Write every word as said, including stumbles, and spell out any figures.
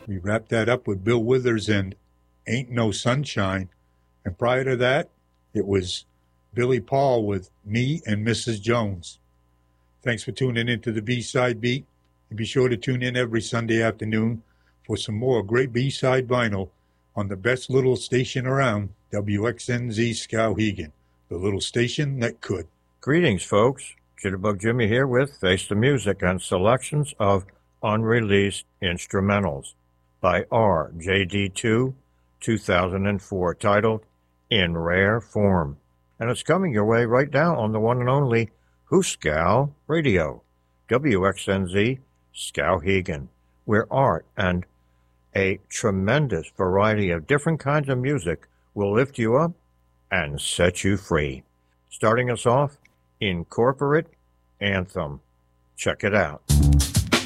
We wrapped that up with Bill Withers and Ain't No Sunshine. And prior to that, it was Billy Paul with Me and Missus Jones. Thanks for tuning in to the B-Side Beat. And be sure to tune in every Sunday afternoon for some more great B-Side vinyl on the best little station around, W X N Z Skowhegan, the little station that could. Greetings, folks. Jitterbug Jimmy here with Face the Music and selections of unreleased instrumentals by R J D two, two thousand four, titled In Rare Form. And it's coming your way right now on the one and only Hooskow Radio, W X N Z Skowhegan, where art and a tremendous variety of different kinds of music will lift you up and set you free. Starting us off, Incorporate Anthem. Check it out.